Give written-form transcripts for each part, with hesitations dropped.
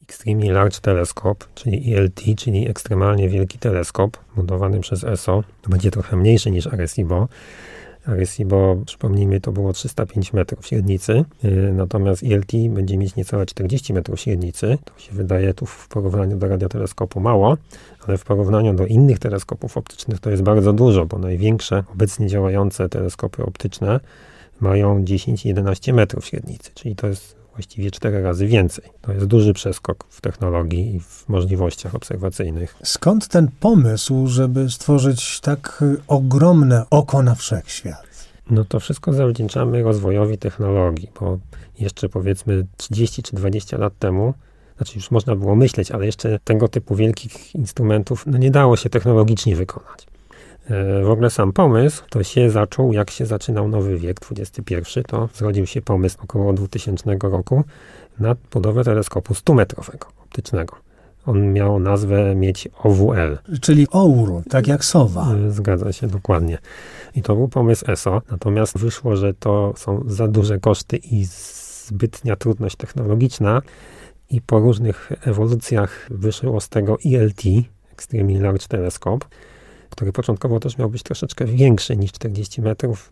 Extremely Large Telescope, czyli ELT, czyli ekstremalnie wielki teleskop budowany przez ESO. Będzie trochę mniejszy niż Arecibo. Arecibo, przypomnijmy, to było 305 metrów średnicy, natomiast ELT będzie mieć niecałe 40 metrów średnicy. To się wydaje tu w porównaniu do radioteleskopu mało, ale w porównaniu do innych teleskopów optycznych to jest bardzo dużo, bo największe obecnie działające teleskopy optyczne mają 10-11 metrów średnicy, czyli to jest właściwie 4 razy więcej. To jest duży przeskok w technologii i w możliwościach obserwacyjnych. Skąd ten pomysł, żeby stworzyć tak ogromne oko na wszechświat? No to wszystko zawdzięczamy rozwojowi technologii, bo jeszcze powiedzmy 30 czy 20 lat temu, znaczy już można było myśleć, ale jeszcze tego typu wielkich instrumentów nie dało się technologicznie wykonać. W ogóle sam pomysł to się zaczął, jak się zaczynał nowy wiek, XXI, to zrodził się pomysł około 2000 roku na budowę teleskopu 100-metrowego, optycznego. On miał nazwę mieć OWL. Czyli ouro, tak jak sowa. Zgadza się, dokładnie. I to był pomysł ESO, natomiast wyszło, że to są za duże koszty i zbytnia trudność technologiczna i po różnych ewolucjach wyszło z tego ELT, Extremely Large Telescope, który początkowo też miał być troszeczkę większy niż 40 metrów,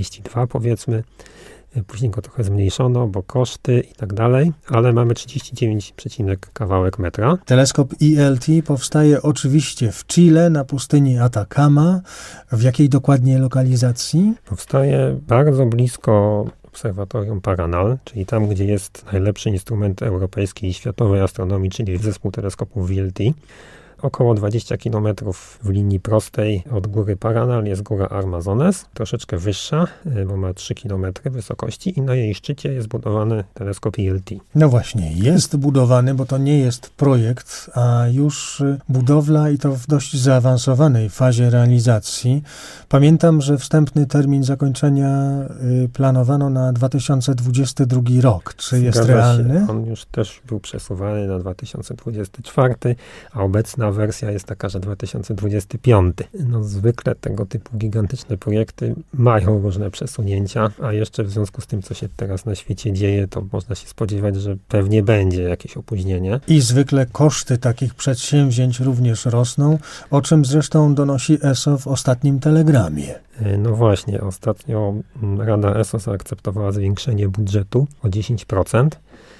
42 powiedzmy. Później go trochę zmniejszono, bo koszty i tak dalej, ale mamy 39, kawałek metra. Teleskop ELT powstaje oczywiście w Chile, na pustyni Atacama. W jakiej dokładnie lokalizacji? Powstaje bardzo blisko obserwatorium Paranal, czyli tam, gdzie jest najlepszy instrument europejskiej i światowej astronomii, czyli zespół teleskopów VLT. Około 20 km w linii prostej od góry Paranal jest góra Armazones, troszeczkę wyższa, bo ma 3 km wysokości i na jej szczycie jest budowany teleskop ELT. No właśnie, jest budowany, bo to nie jest projekt, a już budowla i to w dość zaawansowanej fazie realizacji. Pamiętam, że wstępny termin zakończenia planowano na 2022 rok. Czy jest realny? On już też był przesuwany na 2024, a obecna wersja jest taka, że 2025. No zwykle tego typu gigantyczne projekty mają różne przesunięcia, a jeszcze w związku z tym, co się teraz na świecie dzieje, to można się spodziewać, że pewnie będzie jakieś opóźnienie. I zwykle koszty takich przedsięwzięć również rosną, o czym zresztą donosi ESO w ostatnim telegramie. No właśnie, ostatnio Rada ESO zaakceptowała zwiększenie budżetu o 10%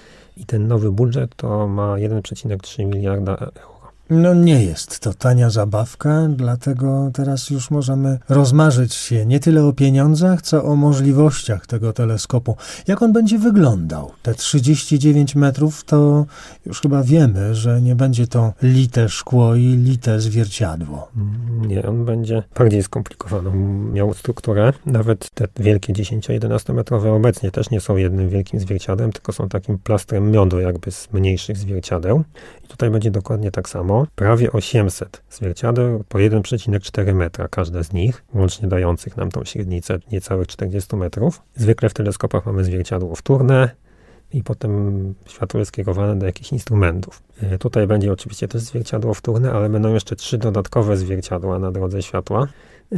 i ten nowy budżet to ma 1,3 miliarda euro. No nie jest to tania zabawka, dlatego teraz już możemy rozmarzyć się nie tyle o pieniądzach, co o możliwościach tego teleskopu. Jak on będzie wyglądał? Te 39 metrów to już chyba wiemy, że nie będzie to lite szkło i lite zwierciadło. Nie, on będzie bardziej skomplikowaną miał strukturę. Nawet te wielkie 10-11 metrowe obecnie też nie są jednym wielkim zwierciadłem, tylko są takim plastrem miodu jakby z mniejszych zwierciadeł. I tutaj będzie dokładnie tak samo. Prawie 800 zwierciadeł po 1,4 metra każde z nich, łącznie dających nam tą średnicę niecałych 40 metrów. Zwykle w teleskopach mamy zwierciadło wtórne i potem światło jest skierowane do jakichś instrumentów. Tutaj będzie oczywiście też zwierciadło wtórne, ale będą jeszcze 3 dodatkowe zwierciadła na drodze światła.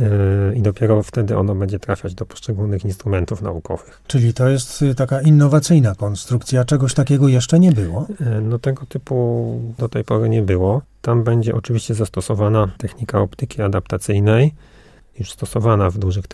I dopiero wtedy ono będzie trafiać do poszczególnych instrumentów naukowych. Czyli to jest taka innowacyjna konstrukcja, czegoś takiego jeszcze nie było? No tego typu do tej pory nie było. Tam będzie oczywiście zastosowana technika optyki adaptacyjnej, już stosowana w dużych